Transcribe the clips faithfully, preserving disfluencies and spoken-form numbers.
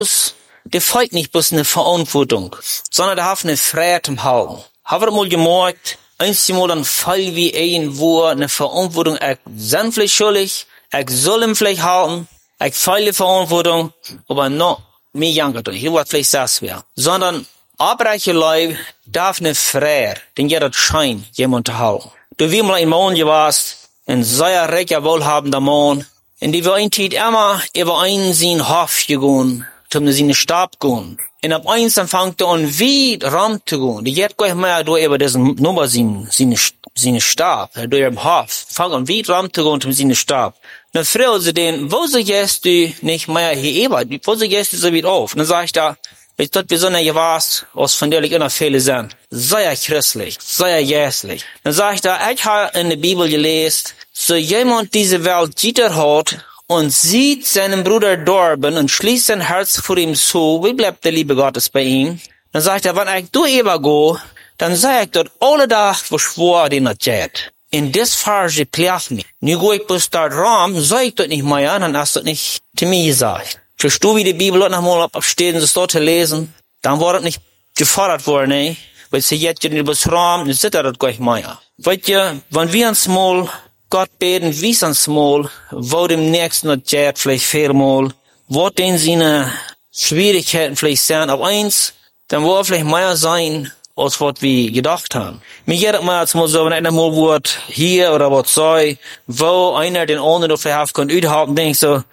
der folgt nicht bloß eine Verantwortung, sondern der hat eine Freiheit im Halten. Haben wir mal gemerkt, einmal dann fall wie ein, wo eine Verantwortung, ich bin vielleicht schuldig, ich soll ihm vielleicht halten, ich fall die Verantwortung, aber noch mehr Janker tun. Hier wird vielleicht das wäre. Sondern abreiche Leute darf eine Freiheit, den jeder Schein jemand zu halten. Du wie mal ein Mann gewasst, ein sehr reicher, wohlhabender Mann, in die wir ein Zeit immer über einen sein Hof gegangen, zum seine Stab gehen. Und ab eins dann fängt er an, wie rum zu gehen. Die geht gleich mehr durch über diesen, nur seine, seine, seine Stab, durch ihren Hof. Fängt an, wie rum zu gehen, zum seine Stab. Dann fragt sie den, wo sie gehst du nicht mehr hier über? Wo sie gehst du so wieder auf? Und dann sag ich da, ich dort wir so eine gewasst, aus von der ich immer viele sind. Sehr christlich, sehr jässlich. Dann sag ich da, ich habe in der Bibel gelesen, so jemand diese Welt jitter hat, und sieht seinen Bruder dorben und schließt sein Herz vor ihm zu, wie bleibt der Liebe Gottes bei ihm? Dann sagt er, wenn ich du übergehe, dann sag ich dort alle Tag, wo schwor den hat geht. In das Farge plächt mich. Nu gehe ich bis dort rum, sag ich dort nicht mehr, dann hast du nicht zu mir gesagt. Verstehst du, wie die Bibel dort noch mal absteht und das dort zu lesen? Dann war das nicht gefordert worden, ne? Weil sie jetzt in das Raum, dann sitzt er dort gleich mehr. Weißt du, wenn wir uns mal Gott beten, wie uns mal, wo dem Nächsten das geht, vielleicht viermal, wo denn seine Schwierigkeiten vielleicht sind, auf eins, dann wird vielleicht mehr sein, als was wir gedacht haben. Mir geht es mal, mal so, wenn einer mal wird, hier oder was sei, wo einer den anderen vielleicht haben kann, überhaupt, denke ich so,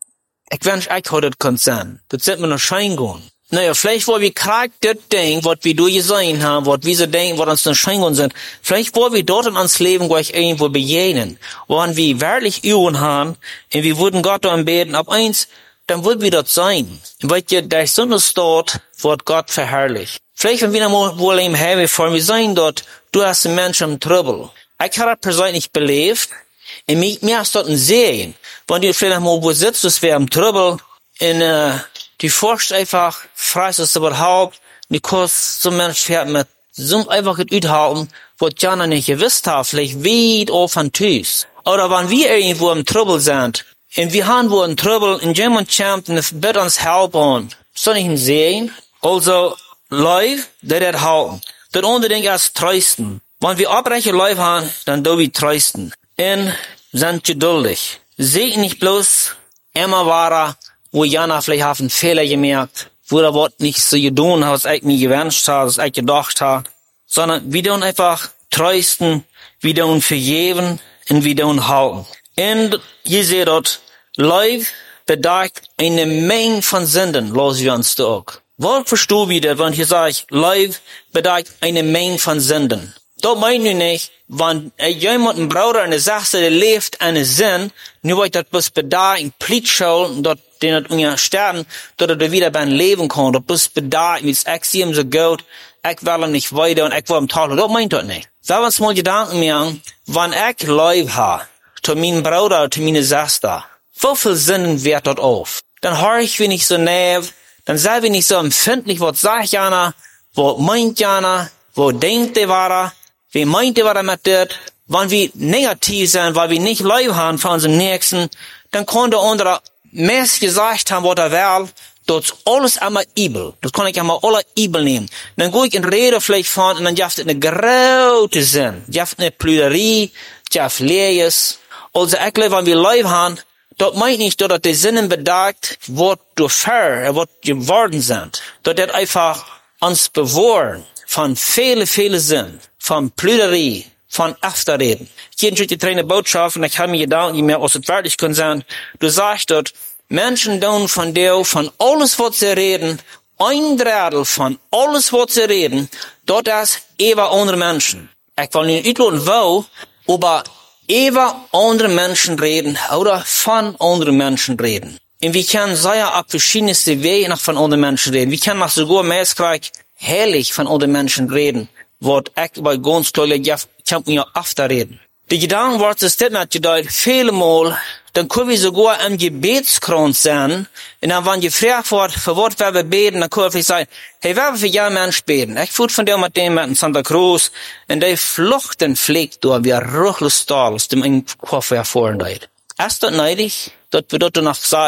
ich wünsche, ich hätte das können sein. Das sind wir noch schein gehen. Naja, vielleicht wollen wir gerade das Ding, was wir durchgesehen haben, was wir so denken, was uns dann schein sind. Vielleicht wollen wir dort in uns Leben gleich irgendwo begegnen, wo wir wirklich Übungen haben, und wir würden Gott anbeten, ab eins, dann wird wir dort sein. Und weil ihr, der Sonne dort, wird Gott verherrlicht. Vielleicht, wenn wir noch mal wohl im Himmel vor wir sein dort, du hast einen Menschen im Trouble. Ich habe das persönlich nicht belebt, und mir, mir hast dort ein Sehen. Wenn du vielleicht mal wo sitzt, das wäre im Trouble, in, äh, die forscht einfach, fragst es überhaupt, die Kurs zum Mensch fährt mit, so einfach es uthalten, was Jana nicht gewusst hat, vielleicht weit auf von Tüß. Oder wenn wir irgendwo im Trouble sind, und wir haben wo im Trouble, und jemand kommt und bittet uns helfen an, soll ich ihn sehen? Also, live, der das halten. Das unbedingt als trösten. Wenn wir abreiche live haben, dann do wir trösten. Und sind geduldig. Seht nicht bloß, immer wahrer, wo Jana vielleicht hat einen Fehler gemerkt, wo er was nicht so getan hat, was ich mir gewünscht habe, was ich gedacht habe, sondern wir tun einfach trösten, wir tun vergeben und wir tun halten. Und ihr seht dort, live bedeutet eine Menge von Sünden, los wir uns da auch. Was versteht ihr, wenn ich sage, live bedeutet eine Menge von Sünden? Das meine ich nicht, wenn jemand, ein Bruder, eine Sache, der lebt, eine Sinn, nur weil das bis bedacht, in Plichtschuld, dort, den hat unter sterben, dort er wieder beim Leben kann, dort bis bedacht, mit ich sehe ihm so gut, ich will ihm nicht weiter und ich will ihm tauchen, das meint das nicht. Sag uns mal Gedanken mehr, wenn ich Leib habe, zu meinem Bruder, zu meiner Schwester, wie viel Sinn wird dort auf? Dann höre ich, wie nicht so nerv, dann sei wir nicht so empfindlich, was sagt Jana, was meint Jana, wo denkt der war, wie meint der war mit das? Wenn wir negativ sind, weil wir nicht Leib haben von unserem Nächsten, dann kann der andere mehr gesagt haben, was er will, das ist alles einmal übel. Das kann ich einmal alle übel nehmen. Dann gehe ich in Rede vielleicht von, und dann jaft es eine große Sinn. Jaft eine Plüderie, jaft Lees. Also, ich glaube, wenn wir Leib haben, das meint nicht, dass die Sinnen bedacht, was durch Fair, was geworden sind. Dass das einfach uns bewahren von viele, viele Sinnen, von Plüderie, von Afterreden. Jeden Schritt die Trainer Botschaft, und ich habe mir gedacht, je mehr aus es wirklich können sein, du sagst dort, Menschen tun von dir, von alles, was sie reden, ein Drittel von alles, was sie reden, dort ist über andere Menschen. Ich will nicht utlassen, wo, aber über andere Menschen reden, oder von anderen Menschen reden. Und wir können sehr auf verschiedenste Wege noch von anderen Menschen reden. Wir können noch sogar meistens herrlich von anderen Menschen reden, was ich bei ganz klar, ich kann mir öfter reden. Die Gedanken wird es das nicht gedeutet, viele Mal, dann können wir sogar im Gebetskron sein, und dann, wenn gefragt wird, für was wir beten, dann können wir sagen, hey, wer will für jeden Mensch beten? Ich fuhr von dem mit dem in Santa Cruz, und der Fluchten fliegt durch, wie ein ruchlos Stahl aus dem einen Koffer hervorgeht. Ist das neidig, dass wir dort noch sagen,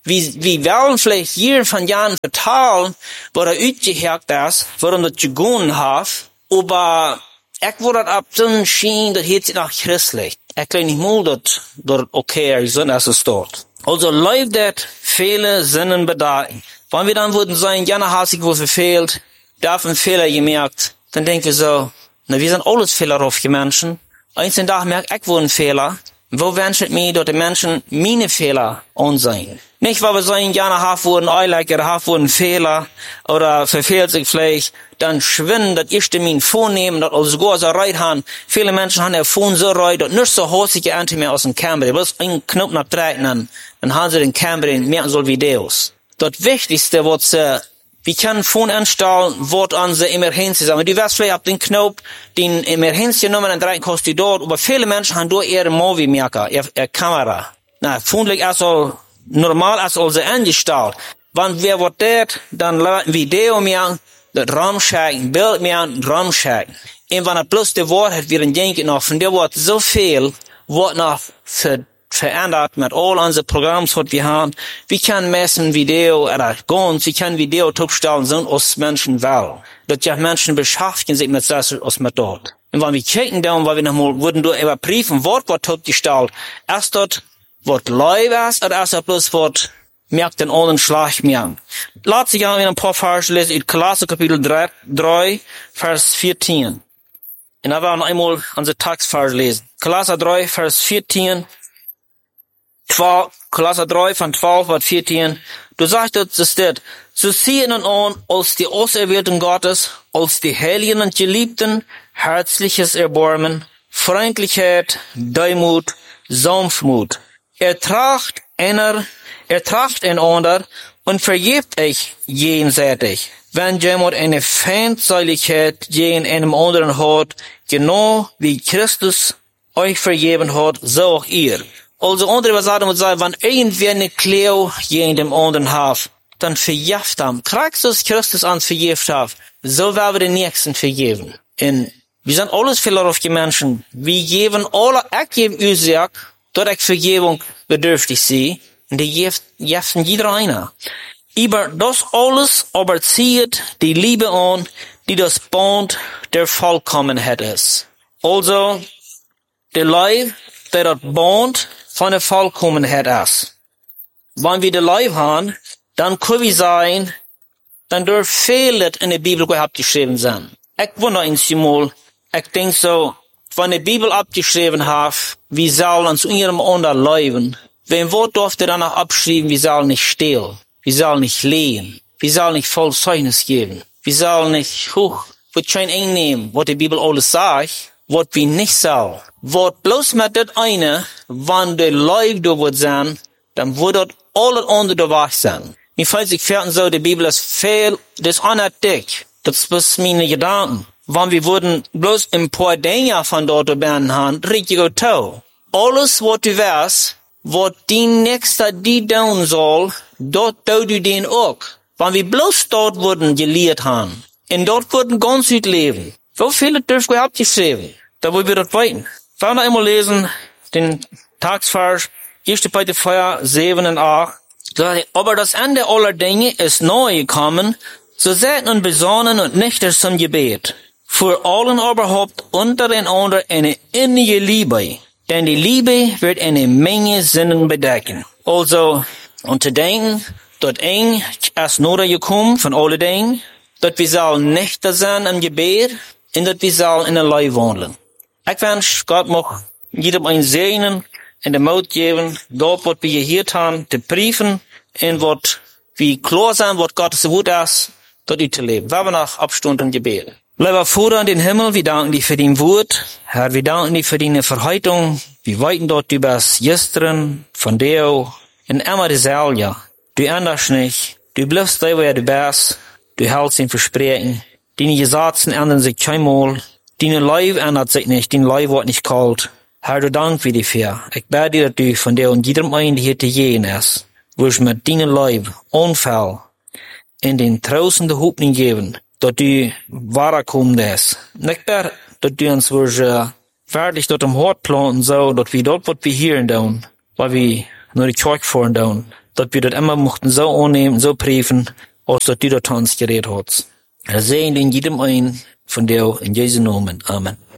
wie, wie wollen vielleicht hier von Jahren vertalen, wo er uitgehakt ist, warum das gegangen hat, aber ich wurde ab so schien, das hielt sich nach christlich. Ich glaube nicht mal, dass das okay ist, als es dort. Also läuft das viele Sinnen bedeuten. Wenn wir dann würden sagen, ja, na, hast ich was verfehlt, darf ein Fehler gemerkt, dann denken wir so, na, wir sind alles fehlerhafte Menschen. Eins in Tag merkt ich wohl einen Fehler. Wo wünscht mir, dass die Menschen meine Fehler ansehen? Nicht, weil wir sagen, ja, na, hast wohl ein Eileck, oder hast wohl einen Fehler, oder verfehlt sich vielleicht, dann schwinden, dass ich den vornehmen, dass alles gut so reit haben. Viele Menschen haben ja Phone so reit, dass nicht so häufige Ernte mehr aus dem Camera, bloß einen Knopf abtreten, dann haben sie den Camera, merken so Videos. Das Wichtigste, was sie, wir können Phone anstellen, was unsere Emergenz sagen. Du weißt vielleicht, ab den Knopf, den Emergenznummer, dann drei kostet dort, aber viele Menschen haben durch ihre Movie-Merker, ihre, ihre Kamera. Na, Phone liegt also normal, als sie angestellt. Wenn wir was tät, dann Video mehr, das Raum schicken, Bild mehr, Raum schicken. Und wenn er bloß die Wort hat, wir denken noch, von der Wort so viel, wird noch für verändert mit all unsere Programme, was wir haben. Wir können messen Video, oder ganz, wir können Video topstellen, so aus Menschen wollen. Dass ja Menschen beschäftigen sich mit das, aus mit dort. Und wenn wir checken dann, weil wir nochmal, würden du überprüfen, was wird topgestellt, erst dort, was live ist, oder erst dort bloß, was merkt den anderen Schlag mehr. Lass sich ein paar Verse lesen, in Kolosser Kapitel drei, Vers vierzehn. Und da werden wir einmal unsere Textverse lesen. Kolosser drei, Vers vierzehn. zwölf, Kolosser drei von zwölf bis vierzehn. Du sagst, das ist das. So sehen und an als die Auserwählten Gottes, als die Heiligen und Geliebten, herzliches Erbarmen, Freundlichkeit, Demut, Sanftmut. Ertracht einer, ertracht einander und vergebt euch jenseitig. Wenn jemand eine Feindseligkeit gegen einem anderen hat, genau wie Christus euch vergeben hat, so auch ihr. Also andere Übersetzung würde sagen, wenn irgendwer eine Klau gegen den anderen hat, dann vergift ham. Christus Christus ans vergift hat, so werden wir den Nächsten vergeben. Und wir sind alles fehlerhafte Menschen. Wir geben alle, ich gebe Ursache, dass ich Vergebung bedürftig sehe, und die gibt, gibt jeder einer. Über das alles aber zieht die Liebe an, die das Band der Vollkommenheit ist. Also, der Leib, der das Band von der Vollkommenheit ist. Wenn wir den Leib haben, dann können wir sagen, dann dürfen viele in der Bibel abgeschrieben sein. Ich wundere uns mal, ich denke so, wenn die Bibel abgeschrieben hat, wir sollen uns in ihrem anderen leben, wen Wort durfte danach abschreiben, wir sollen nicht stehlen, wir sollen nicht lehen, wir sollen nicht falsches Zeugnis geben, wir sollen nicht, huch, wir können einnehmen, was die Bibel alles sagt, was wir nicht sollen. Was bloß mit das eine, wenn der Leib da wird sein, dann wird das alles andere da wach sein. Mir fällt sich fertig so, die Bibel ist viel, das ist auch dick. Das ist bloß meine Gedanken. Wenn wir würden bloß ein paar Dinge von dort werden haben, richtig gut. Alles, was du weißt, was die Nächste die tun soll, dort tut du den auch. Wenn wir bloß dort würden gelehrt haben, und dort würden ganz gut leben, so viele dürfen wir abgeschrieben. Da wollen wir das weiten. Wir noch einmal lesen, den Tagsvers, erste Petrus vier, sieben und acht. Aber das Ende aller Dinge ist nahe gekommen, so seid nun besonnen und nüchtern zum Gebet. Für allen aber habt untereinander eine innige Liebe, denn die Liebe wird eine Menge Sünden bedecken. Also, und zu denken, dass ein ist nur gekommen von allen Dingen, dass wir sollen nüchtern sein im Gebet, und dass wir sollen in der Leib wandeln. Ich wünsche, Gott mag jedem ein Segen in der Mut geben, dort, was wir hier haben, zu prüfen, und was wir klar sein, was Gottes Wort ist, dort zu leben. Wir haben nach Abstunden gebeten. Lieber Vater in den Himmel, wir danken dir für dein Wort. Herr, wir danken dir für deine Verheitung. Wir weiten dort über das Gestern von dir und immer dasselbe, ja. Du änderst nicht. Du bleibst da, wo du bist. Du hältst den Versprechen. Deine Gesetze ändern sich keinmal. Deine Leib ändert sich nicht. Dein Leib wird nicht kalt. Herr, du dank wir dir für. Ich bete dir, dass du von dir und jedem einen, der hier zu gehen ist, wirst mit deinem Leib Unfall in den tausenden Hoffnung geben, dass du wahrer kommen ist. Nicht mehr, dass du uns wirst, äh, fertig dort am Hort planten, so, dass wir dort, was wir hier tun, weil wir nur die Kirche fahren tun, dass wir das immer mochten so annehmen, so prüfen, als dass du das uns geredet hast. Er sehen in jedem einen von dir in Jesu Namen. Amen.